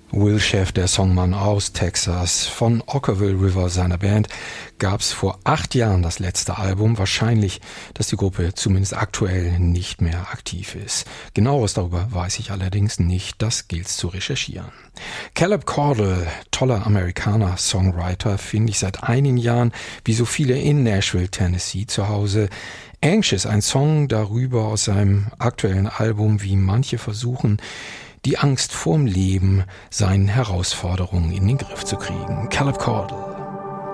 Will Sheff, der Songmann aus Texas, von Okkervil River, seiner Band, gab es vor 8 Jahren das letzte Album. Wahrscheinlich, dass die Gruppe zumindest aktuell nicht mehr aktiv ist. Genaueres darüber weiß ich allerdings nicht, das gilt zu recherchieren. Caleb Caudle, toller Amerikaner, Songwriter, finde ich seit einigen Jahren, wie so viele in Nashville, Tennessee, zu Hause. Anxious, ein Song darüber aus seinem aktuellen Album, wie manche versuchen, die Angst vorm Leben, seinen Herausforderungen in den Griff zu kriegen. Caleb Caudle.